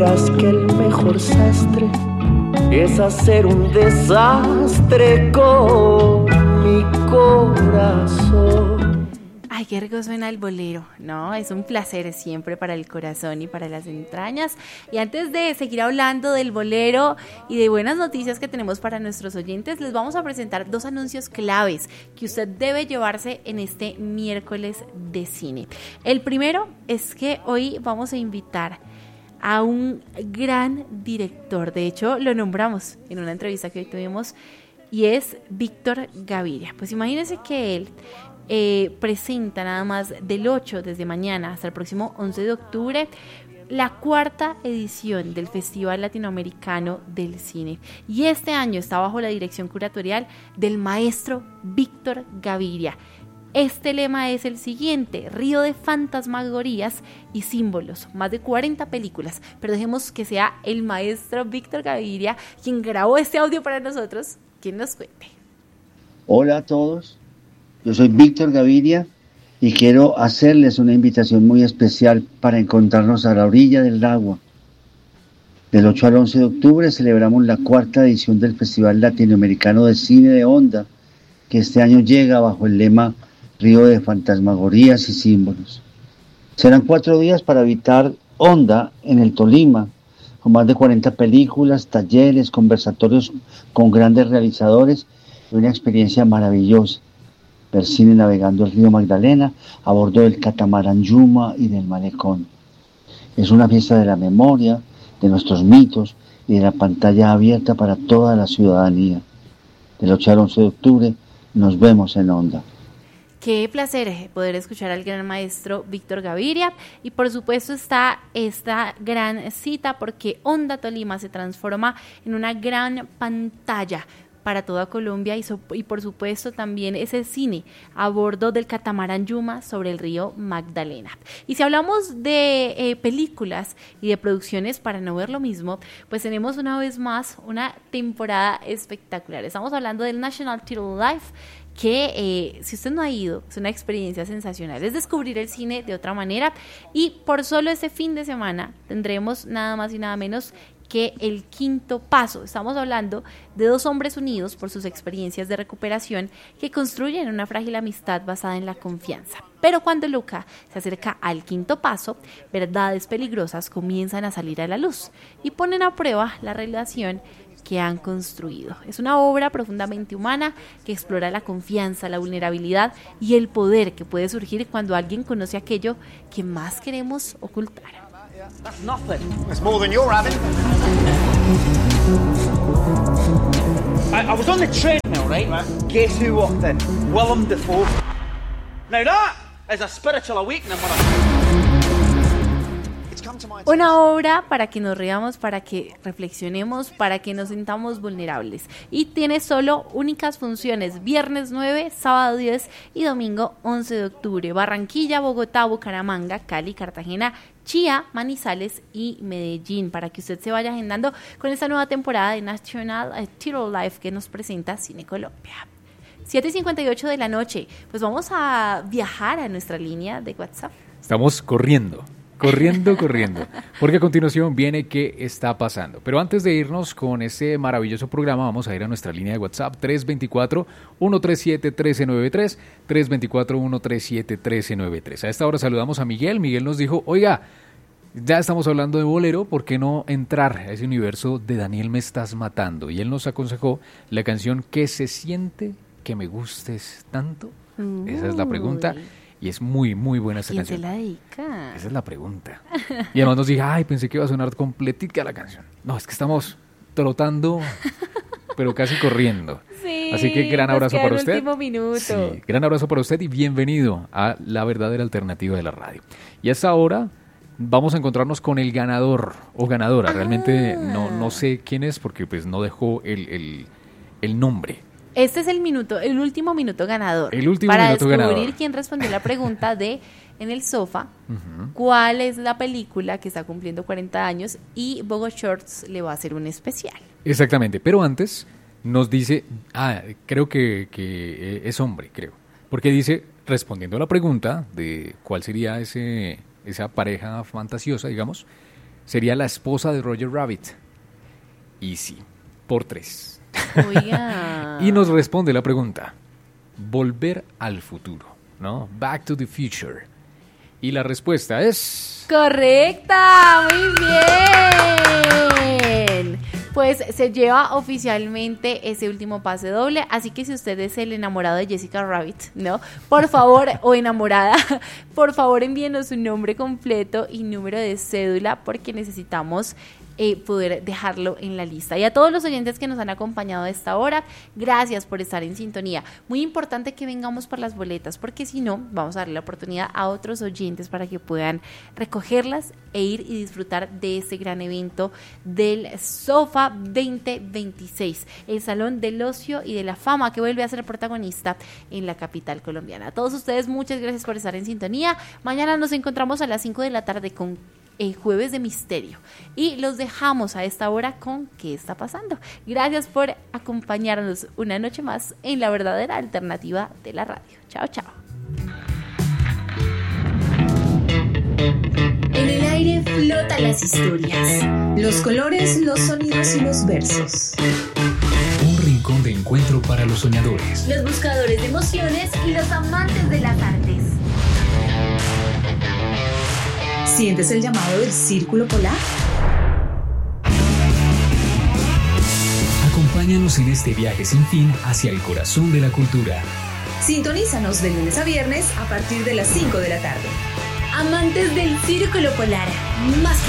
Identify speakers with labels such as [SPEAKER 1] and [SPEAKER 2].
[SPEAKER 1] Que el mejor sastre es hacer un desastre con mi corazón.
[SPEAKER 2] Ay, qué rico suena el bolero, ¿no? Es un placer siempre para el corazón y para las entrañas. Y antes de seguir hablando del bolero y de buenas noticias que tenemos para nuestros oyentes, les vamos a presentar 2 anuncios claves que usted debe llevarse en este miércoles de cine. El primero es que hoy vamos a invitar a un gran director. De hecho, lo nombramos en una entrevista que hoy tuvimos y es Víctor Gaviria. Pues imagínense que él presenta nada más del 8 desde mañana hasta el próximo 11 de octubre la 4ª edición del Festival Latinoamericano del Cine. Y este año está bajo la dirección curatorial del maestro Víctor Gaviria. Este lema es el siguiente: río de fantasmagorías y símbolos, más de 40 películas, pero dejemos que sea el maestro Víctor Gaviria quien grabó este audio para nosotros, quien nos cuente.
[SPEAKER 3] Hola a todos, yo soy Víctor Gaviria y quiero hacerles una invitación muy especial para encontrarnos a la orilla del agua. Del 8 al 11 de octubre celebramos la 4ª edición del Festival Latinoamericano de Cine de Onda, que este año llega bajo el lema Río de fantasmagorías y símbolos. Serán 4 días para habitar Onda en el Tolima, con más de 40 películas, talleres, conversatorios con grandes realizadores y una experiencia maravillosa. Ver cine navegando el río Magdalena a bordo del catamarán Yuma y del malecón. Es una fiesta de la memoria, de nuestros mitos y de la pantalla abierta para toda la ciudadanía. Del 8 al 11 de octubre nos vemos en Onda.
[SPEAKER 2] Qué placer poder escuchar al gran maestro Víctor Gaviria, y por supuesto está esta gran cita porque Onda Tolima se transforma en una gran pantalla para toda Colombia y por supuesto también ese cine a bordo del catamarán Yuma sobre el río Magdalena. Y si hablamos de películas y de producciones para no ver lo mismo, pues tenemos una vez más una temporada espectacular. Estamos hablando del National Theatre Live, que si usted no ha ido, es una experiencia sensacional, es descubrir el cine de otra manera, y por solo este fin de semana tendremos nada más y nada menos que El Quinto Paso. Estamos hablando de 2 hombres unidos por sus experiencias de recuperación que construyen una frágil amistad basada en la confianza. Pero cuando Luca se acerca al quinto paso, verdades peligrosas comienzan a salir a la luz y ponen a prueba la relación que han construido. Es una obra profundamente humana que explora la confianza, la vulnerabilidad y el poder que puede surgir cuando alguien conoce aquello que más queremos ocultar.
[SPEAKER 4] That's nothing. It's more than you're having. I was on the treadmill, right? Guess who walked in? Willem Dafoe. Now that is a spiritual awakening.
[SPEAKER 2] Una obra para que nos riamos, para que reflexionemos, para que nos sintamos vulnerables. Y tiene solo únicas funciones: viernes 9, sábado 10 y domingo 11 de octubre. Barranquilla, Bogotá, Bucaramanga, Cali, Cartagena, Chía, Manizales y Medellín, para que usted se vaya agendando con esta nueva temporada de National Theatre Live que nos presenta Cine Colombia. 7:58 de la noche, pues vamos a viajar a nuestra línea de WhatsApp.
[SPEAKER 5] Estamos corriendo, porque a continuación viene qué está pasando. Pero antes de irnos con este maravilloso programa, vamos a ir a nuestra línea de WhatsApp 324-137-1393, 324-137-1393. A esta hora saludamos a Miguel. Miguel nos dijo, oiga, ya estamos hablando de bolero, ¿por qué no entrar a ese universo de Daniel Me Estás Matando? Y él nos aconsejó la canción ¿Qué se siente que me gustes tanto? Esa es la pregunta. Y es muy, muy buena esa canción.
[SPEAKER 2] ¿Quién se la dedica?
[SPEAKER 5] Esa es la pregunta. Y además nos dije, ay, pensé que iba a sonar completica la canción. No, es que estamos trotando, pero casi corriendo.
[SPEAKER 2] Sí,
[SPEAKER 5] así que gran abrazo para usted.
[SPEAKER 2] Último minuto.
[SPEAKER 5] Sí, gran abrazo para usted y bienvenido a la verdadera alternativa de la radio. Y hasta ahora vamos a encontrarnos con el ganador o ganadora. Realmente no sé quién es porque pues no dejó el nombre.
[SPEAKER 2] Este es el último minuto ganador.
[SPEAKER 5] El último
[SPEAKER 2] para
[SPEAKER 5] minuto
[SPEAKER 2] descubrir
[SPEAKER 5] ganador.
[SPEAKER 2] quién respondió la pregunta de En el Sofá, cuál es la película que está cumpliendo 40 años y Bogo Shorts le va a hacer un especial.
[SPEAKER 5] Exactamente, pero antes nos dice, creo que es hombre, creo, porque dice, respondiendo a la pregunta de cuál sería esa pareja fantasiosa, digamos, sería la esposa de Roger Rabbit. Y sí, por 3.
[SPEAKER 2] Oiga.
[SPEAKER 5] Y nos responde la pregunta, volver al futuro, ¿no? Back to the future. Y la respuesta es...
[SPEAKER 2] ¡Correcta! ¡Muy bien! Pues se lleva oficialmente ese último pase doble, así que si usted es el enamorado de Jessica Rabbit, ¿no? Por favor, o enamorada, por favor envíenos su nombre completo y número de cédula porque necesitamos poder dejarlo en la lista. Y a todos los oyentes que nos han acompañado a esta hora, gracias por estar en sintonía. Muy importante que vengamos por las boletas, porque si no, vamos a darle la oportunidad a otros oyentes para que puedan recogerlas e ir y disfrutar de este gran evento del SOFA 2026, el Salón del Ocio y de la Fama que vuelve a ser protagonista en la capital colombiana. A todos ustedes, muchas gracias por estar en sintonía. Mañana nos encontramos a las 5 de la tarde con Jueves de Misterio y los dejamos a esta hora con ¿Qué está pasando? Gracias por acompañarnos una noche más en la verdadera alternativa de la radio. Chao, chao.
[SPEAKER 6] En el aire flotan las historias, los colores, los sonidos y los versos.
[SPEAKER 7] Un rincón de encuentro para los soñadores,
[SPEAKER 6] Los buscadores de emociones y los amantes de las artes. ¿Sientes el llamado del Círculo Polar?
[SPEAKER 7] Acompáñanos en este viaje sin fin hacia el corazón de la cultura.
[SPEAKER 6] Sintonízanos de lunes a viernes a partir de las 5 de la tarde. Amantes del Círculo Polar, más que